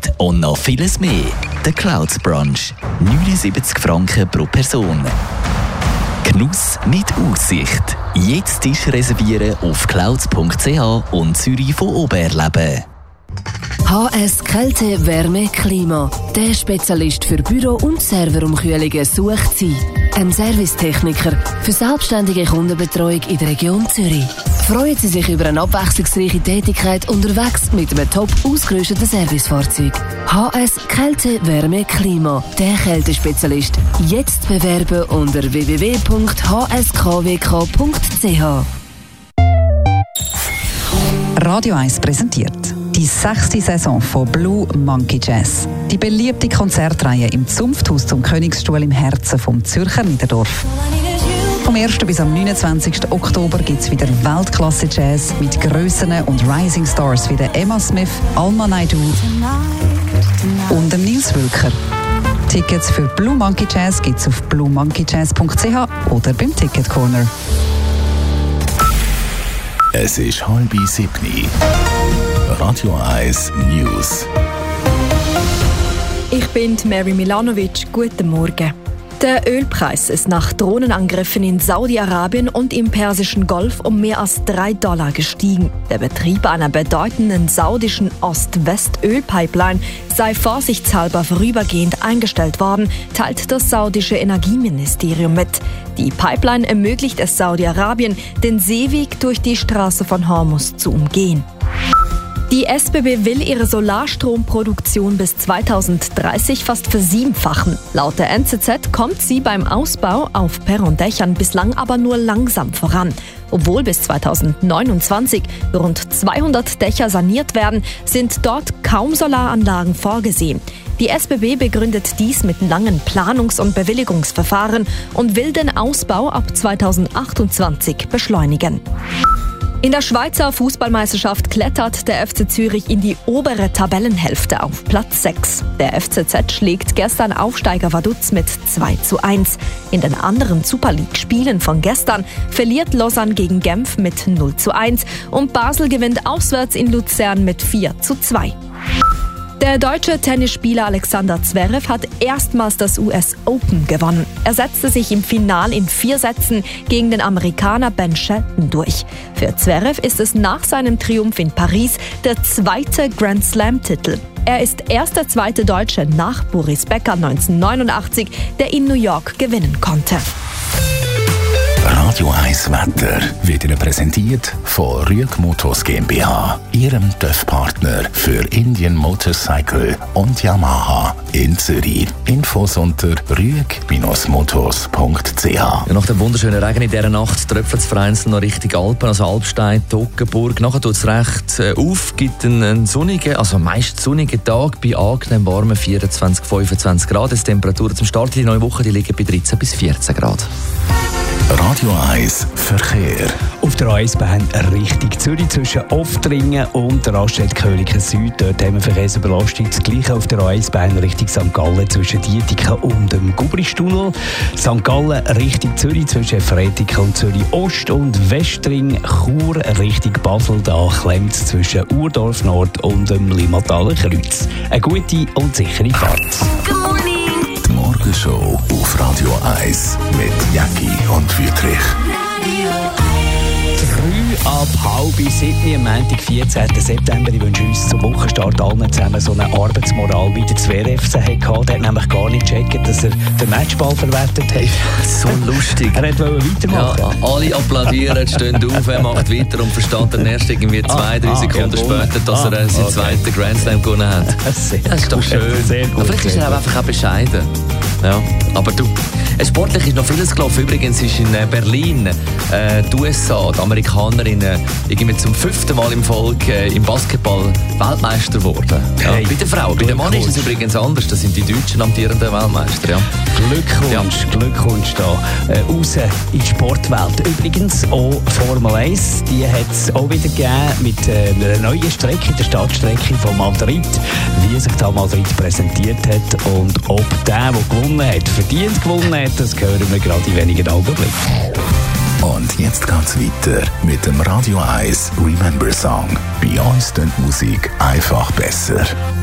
Internet und noch vieles mehr. Der Clouds Brunch. 79 Franken pro Person. Genuss mit Aussicht. Jetzt Tisch reservieren auf clouds.ch und Zürich von Oberleben. HS Kälte, Wärme, Klima. Der Spezialist für Büro- und Serverumkühlungen sucht Sie. Ein Servicetechniker für selbstständige Kundenbetreuung in der Region Zürich. Freuen Sie sich über eine abwechslungsreiche Tätigkeit unterwegs mit einem top ausgerüsteten Servicefahrzeug. HS Kälte, Wärme, Klima. Der Kältespezialist. Jetzt bewerben unter www.hskwk.ch. Radio 1 präsentiert die 6. Saison von Blue Monkey Jazz. Die beliebte Konzertreihe im Zunfthaus zum Königsstuhl im Herzen vom Zürcher Niederdorf. Vom 1. bis am 29. Oktober gibt es wieder Weltklasse-Jazz mit Grössen und Rising Stars wie der Emma Smith, Alma Naidoo und dem Nils Wülker. Tickets für Blue Monkey Jazz gibt es auf bluemonkeyjazz.ch oder beim Ticket Corner. Es ist 6:30. Radio 1 News. Ich bin Mary Milanovic. Guten Morgen. Der Ölpreis ist nach Drohnenangriffen in Saudi-Arabien und im Persischen Golf um mehr als $3 gestiegen. Der Betrieb einer bedeutenden saudischen Ost-West-Ölpipeline sei vorsichtshalber vorübergehend eingestellt worden, teilt das saudische Energieministerium mit. Die Pipeline ermöglicht es Saudi-Arabien, den Seeweg durch die Straße von Hormuz zu umgehen. Die SBB will ihre Solarstromproduktion bis 2030 fast versiebenfachen. Laut der NZZ kommt sie beim Ausbau auf Perrondächern bislang aber nur langsam voran. Obwohl bis 2029 rund 200 Dächer saniert werden, sind dort kaum Solaranlagen vorgesehen. Die SBB begründet dies mit langen Planungs- und Bewilligungsverfahren und will den Ausbau ab 2028 beschleunigen. In der Schweizer Fußballmeisterschaft klettert der FC Zürich in die obere Tabellenhälfte auf Platz 6. Der FCZ schlägt gestern Aufsteiger Vaduz mit 2:1. In den anderen Super League-Spielen von gestern verliert Lausanne gegen Genf mit 0:1 und Basel gewinnt auswärts in Luzern mit 4:2. Der deutsche Tennisspieler Alexander Zverev hat erstmals das US Open gewonnen. Er setzte sich im Finale in 4 Sätzen gegen den Amerikaner Ben Shelton durch. Für Zverev ist es nach seinem Triumph in Paris der 2. Grand Slam-Titel. Er ist erst der 2. Deutsche nach Boris Becker 1989, der in New York gewinnen konnte. Radio 1 Wetter wird Ihnen präsentiert von Rüeg Motors GmbH, Ihrem TÜV-Partner für Indian Motorcycle und Yamaha in Zürich. Infos unter rüeg-motors.ch. Ja, nach dem wunderschönen Regen in dieser Nacht tröpfelt es vereinzelt noch Richtung Alpen, also Alpstein, Toggenburg. Nachher tut es recht auf, gibt einen sonnigen, also meist sonnigen Tag bei angenehm warmen 24, 25 Grad. Die Temperaturen zum Start in die neue Woche die liegen bei 13 bis 14 Grad. Radio 1 Verkehr. Auf der A1-Bahn Richtung Zürich zwischen Oftringen und der Raststätte Köliken Süd. Dort haben wir Verkehrsüberlastung. Das Gleiche auf der A1-Bahn Richtung St. Gallen zwischen Dietiken und dem Gubristunnel. St. Gallen Richtung Zürich zwischen Fretiken und Zürich Ost und Westring. Chur Richtung Basel. Da klemmt es zwischen Urdorf Nord und dem Limmataler Kreuz. Eine gute und sichere Fahrt. Die Morgenshow auf Radio 1 mit Jacki und Wüthrich. 6:30 am Montag, 14. September. Ich wünsche uns zum Wochenstart allen zusammen so eine Arbeitsmoral, wie der Zverev sie hatte. Der hat nämlich gar nicht gecheckt, dass er den Matchball verwertet hat. So lustig. Er wollte weitermachen. Ja, alle applaudieren, stehen auf, er macht weiter und versteht dann erst irgendwie 2-3 Sekunden später, dass er seinen zweiten Grand Slam gewonnen hat. Das ist doch schön. Sehr gut. Vielleicht ist er einfach auch bescheiden. Ja, aber du, sportlich ist noch vieles gelaufen. Übrigens ist in Berlin die USA, die Amerikanerinnen, irgendwie zum 5. Mal im Folge im Basketball Weltmeister geworden. Ja, bei den Frauen. Bei den Männern ist es übrigens anders. Das sind die Deutschen amtierenden Weltmeister. Ja. Glückwunsch da raus in die Sportwelt. Übrigens auch Formel 1, die hat es auch wieder gegeben mit einer neuen Strecke, der Startstrecke von Madrid, wie sich da Madrid präsentiert hat und ob der gewonnen hat, verdient gewonnen hat, das hören wir gerade in wenigen Augenblicken. Und jetzt geht's weiter mit dem Radio 1 Remember Song. Bei uns klingt Musik einfach besser.